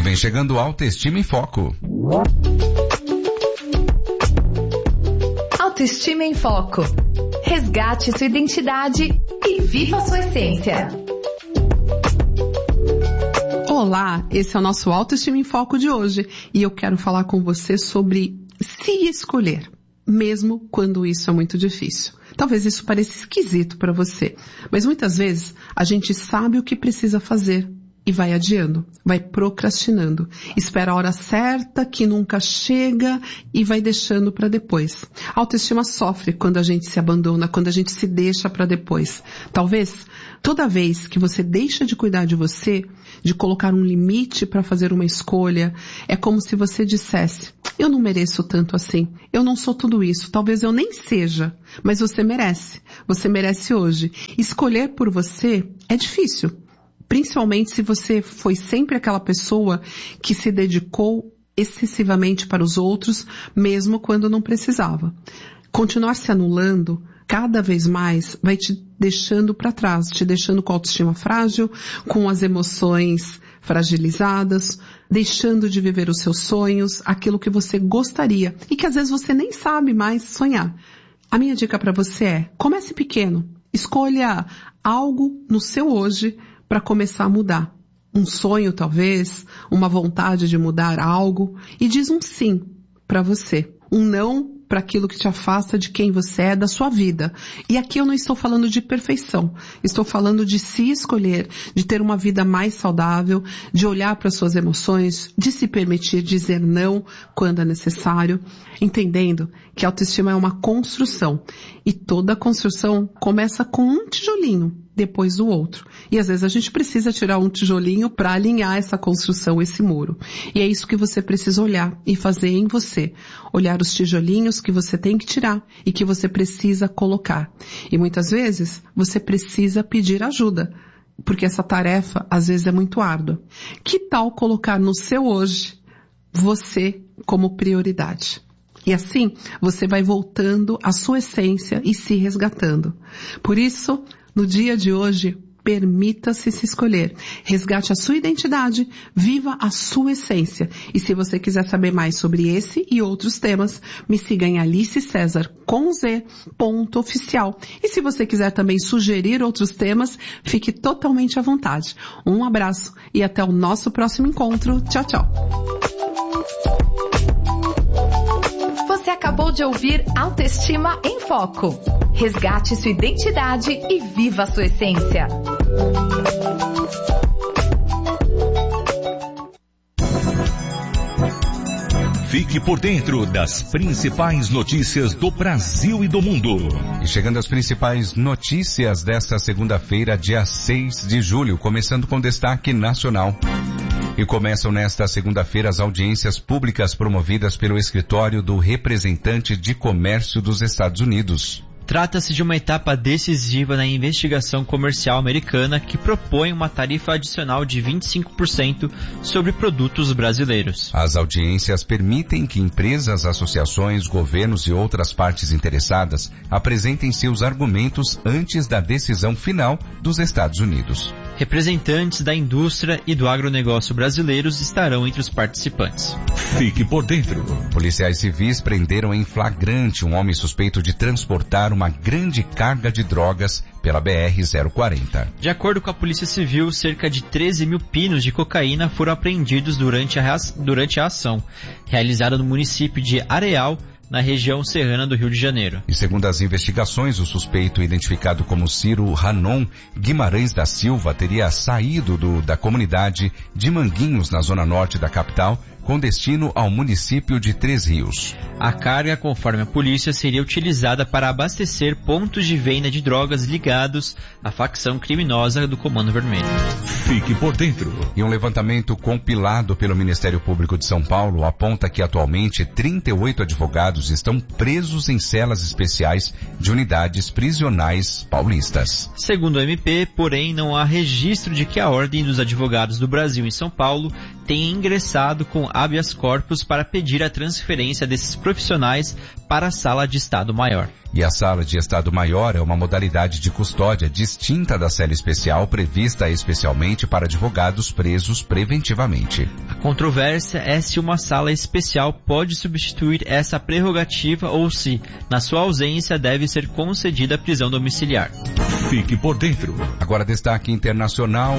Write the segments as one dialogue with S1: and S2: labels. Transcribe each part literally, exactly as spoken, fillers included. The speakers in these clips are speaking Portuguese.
S1: vem chegando Autoestima em Foco.
S2: Autoestima em Foco. Resgate sua identidade e viva sua essência.
S3: Olá, esse é o nosso Autoestima em Foco de hoje e eu quero falar com você sobre se escolher, mesmo quando isso é muito difícil. Talvez isso pareça esquisito para você, mas muitas vezes a gente sabe o que precisa fazer e vai adiando, vai procrastinando, espera a hora certa que nunca chega e vai deixando para depois. A autoestima sofre quando a gente se abandona, quando a gente se deixa para depois. Talvez toda vez que você deixa de cuidar de você, de colocar um limite para fazer uma escolha, é como se você dissesse: eu não mereço tanto assim, eu não sou tudo isso, talvez eu nem seja, mas você merece, você merece hoje. Escolher por você é difícil. Principalmente se você foi sempre aquela pessoa que se dedicou excessivamente para os outros, mesmo quando não precisava. Continuar se anulando cada vez mais vai te deixando para trás, te deixando com a autoestima frágil, com as emoções fragilizadas, deixando de viver os seus sonhos, aquilo que você gostaria e que às vezes você nem sabe mais sonhar. A minha dica para você é: comece pequeno, escolha algo no seu hoje para começar a mudar. Um sonho talvez, uma vontade de mudar algo, e diz um sim para você, um não para aquilo que te afasta de quem você é, da sua vida. E aqui eu não estou falando de perfeição, estou falando de se escolher, de ter uma vida mais saudável, de olhar para suas emoções, de se permitir dizer não quando é necessário, entendendo que a autoestima é uma construção, e toda construção começa com um tijolinho, depois do outro. E às vezes a gente precisa tirar um tijolinho para alinhar essa construção, esse muro. E é isso que você precisa olhar e fazer em você. Olhar os tijolinhos que você tem que tirar e que você precisa colocar. E muitas vezes você precisa pedir ajuda, porque essa tarefa às vezes é muito árdua. Que tal colocar no seu hoje você como prioridade? E assim você vai voltando à sua essência e se resgatando. Por isso, no dia de hoje, permita-se se escolher. Resgate a sua identidade, viva a sua essência. E se você quiser saber mais sobre esse e outros temas, me siga em Alice César com Z, ponto oficial. E se você quiser também sugerir outros temas, fique totalmente à vontade. Um abraço e até o nosso próximo encontro. Tchau, tchau.
S2: Você acabou de ouvir Autoestima em Foco. Resgate sua identidade e viva a sua essência.
S4: Fique por dentro das principais notícias do Brasil e do mundo.
S1: E chegando às principais notícias desta segunda-feira, dia seis de julho, começando com destaque nacional. E começam nesta segunda-feira as audiências públicas promovidas pelo Escritório do Representante de Comércio dos Estados Unidos.
S5: Trata-se de uma etapa decisiva na investigação comercial americana que propõe uma tarifa adicional de vinte e cinco por cento sobre produtos brasileiros.
S1: As audiências permitem que empresas, associações, governos e outras partes interessadas apresentem seus argumentos antes da decisão final dos Estados Unidos.
S5: Representantes da indústria e do agronegócio brasileiros estarão entre os participantes.
S4: Fique por dentro.
S1: Policiais civis prenderam em flagrante um homem suspeito de transportar uma grande carga de drogas pela B R zero quarenta.
S5: De acordo com a Polícia Civil, cerca de treze mil pinos de cocaína foram apreendidos durante a, durante a ação, realizada no município de Areal, na região serrana do Rio de Janeiro.
S1: E segundo as investigações, o suspeito, identificado como Ciro Ranon Guimarães da Silva, teria saído do, da comunidade de Manguinhos, na zona norte da capital, com destino ao município de Três Rios.
S5: A carga, conforme a polícia, seria utilizada para abastecer pontos de venda de drogas ligados à facção criminosa do Comando Vermelho.
S4: Fique por dentro.
S1: E um levantamento compilado pelo Ministério Público de São Paulo aponta que atualmente trinta e oito advogados estão presos em celas especiais de unidades prisionais paulistas.
S5: Segundo o M P, porém, não há registro de que a Ordem dos Advogados do Brasil em São Paulo tenha ingressado com habeas corpus para pedir a transferência desses profissionais para a Sala de Estado Maior.
S1: E a Sala de Estado Maior é uma modalidade de custódia distinta da cela especial prevista especialmente para advogados presos preventivamente.
S5: A controvérsia é se uma sala especial pode substituir essa prerrogativa ou se, na sua ausência, deve ser concedida a prisão domiciliar.
S4: Fique por dentro.
S1: Agora destaque internacional.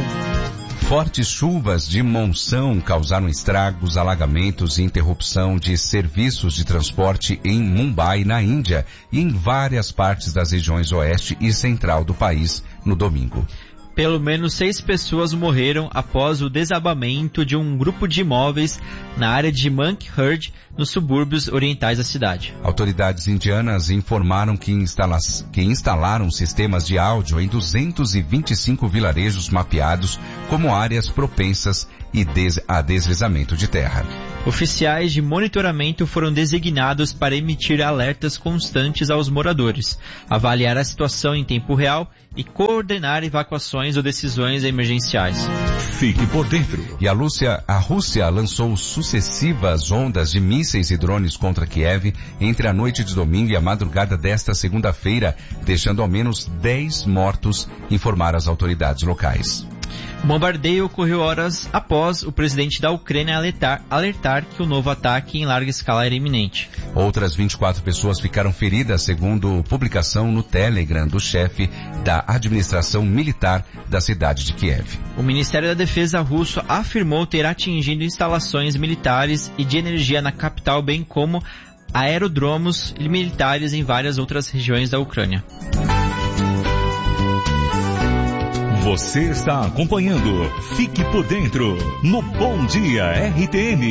S1: Fortes chuvas de monção causaram estragos, alagamentos e interrupção de serviços de transporte em Mumbai, na Índia, e em várias partes das regiões oeste e central do país no domingo.
S5: Pelo menos seis pessoas morreram após o desabamento de um grupo de imóveis na área de Mankhurd, nos subúrbios orientais da cidade.
S1: Autoridades indianas informaram que, instala- que instalaram sistemas de áudio em duzentos e vinte e cinco vilarejos mapeados como áreas propensas e des- a deslizamento de terra.
S5: Oficiais de monitoramento foram designados para emitir alertas constantes aos moradores, avaliar a situação em tempo real e coordenar evacuações ou decisões emergenciais.
S4: Fique por dentro.
S1: E a Rússia, a Rússia lançou sucessivas ondas de mísseis e drones contra Kiev entre a noite de domingo e a madrugada desta segunda-feira, deixando ao menos dez mortos, informaram as autoridades locais.
S5: O bombardeio ocorreu horas após o presidente da Ucrânia alertar, alertar que o novo ataque em larga escala era iminente.
S1: Outras vinte e quatro pessoas ficaram feridas, segundo publicação no Telegram do chefe da administração militar da cidade de Kiev.
S5: O Ministério da Defesa russo afirmou ter atingido instalações militares e de energia na capital, bem como aerodromos militares em várias outras regiões da Ucrânia.
S4: Você está acompanhando Fique por Dentro no Bom Dia R T M.